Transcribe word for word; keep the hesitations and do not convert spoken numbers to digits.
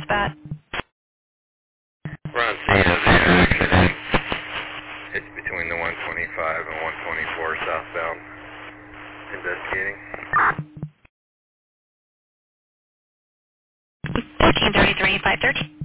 Spot. We're on scene of the accident. It's between the one twenty-five and one twenty-four southbound. Investigating. fourteen thirty-three, five thirteen.